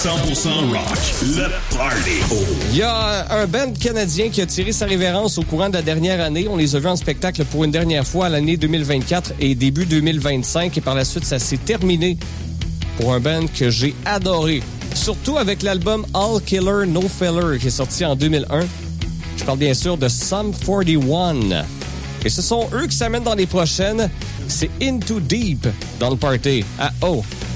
rock, le party. Il y a un band canadien qui a tiré sa révérence au courant de la dernière année. On les a vus en spectacle pour une dernière fois à l'année 2024 et début 2025. Et par la suite, ça s'est terminé pour un band que j'ai adoré. Surtout avec l'album All Killer No Filler qui est sorti en 2001. Je parle bien sûr de Sum 41. Et ce sont eux qui s'amènent dans les prochaines. C'est Into Deep dans le party. Ah oh!